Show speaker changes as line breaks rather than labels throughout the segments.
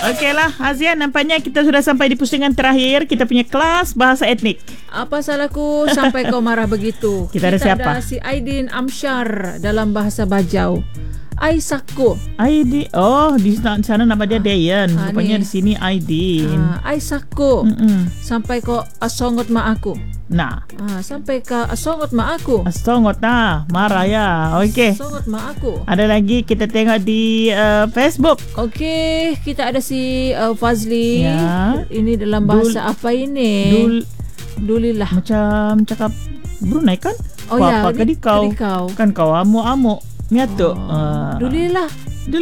Okeylah, Hazian, nampaknya kita sudah sampai di pusingan terakhir kita punya kelas bahasa etnik.
Apa salahku sampai kau marah begitu?
Kita ada siapa?
Ada si Aidin Amsyar dalam bahasa Bajau. Aisaku.
Aidin. Oh, di sana nama dia Dayan. Rupanya di sini Aidin.
Aisaku. Sampai kau asongot mak aku.
Nah.
Sampai ke asongot mak aku.
Asongot marah ya. Okey.
Asongot mak aku.
Ada lagi kita tengok di Facebook.
Okey, kita ada si Fazli.
Ya.
Ini dalam bahasa apa ini? Dulilah.
Macam cakap Brunei kan?
Oh ya,
apa kedikau. Kan kau amuk-amuk. Miatuk.
Dulilah.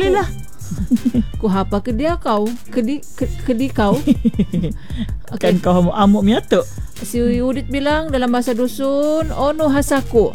Ku hapa ke dia kau? Kedi kau.
Okay. Kan kau amuk miatuk.
Si Udit bilang dalam bahasa dusun, ono hasaku.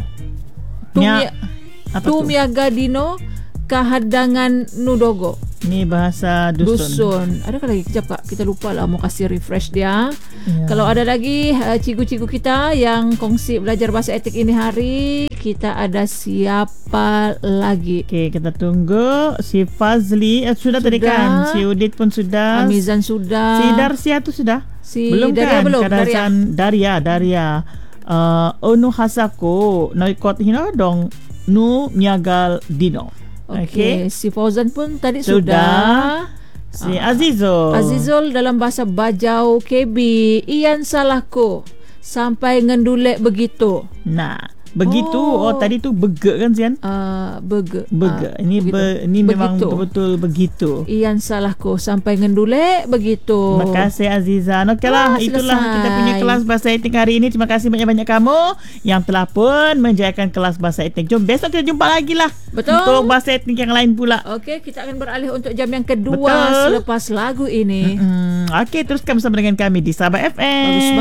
Tumiaga dino kahadangan nudogo.
Ni bahasa dusun.
Adakah lagi? Kejap Kak, kita lupa lah mau kasih refresh dia. Ya. Kalau ada lagi cikgu-cikgu kita yang kongsi belajar bahasa etnik ini hari, kita ada siapa lagi?
Okey, kita tunggu. Si Fazli sudah tadi kan? Si Udit pun sudah.
Amizan sudah.
Si Darsia tu sudah?
Belum Daria kan? Belum.
Daria. Onu hasako noikot hina dong nu miagal dino.
Okey. Si Fauzan pun tadi sudah.
Si Azizul
dalam bahasa Bajau KB, iyan salahku sampai ngendulek begitu.
Nah, begitu. Tadi tu bege kan Zian?
Bege.
Ini memang betul-betul begitu.
Iyan salahku sampai ngendulek begitu.
Terima kasih Azizan. Okeylah, itulah kita punya kelas bahasa etnik hari ini. Terima kasih banyak-banyak kamu yang telah pun menjayakan kelas bahasa etnik. Jom besok kita jumpa lagi lah.
Betul.
Untuk bahasa etnik yang lain pula.
Okey, kita akan beralih untuk jam yang kedua selepas lagu ini.
Okey, teruskan bersama dengan kami di Sabah FM.
Bagus.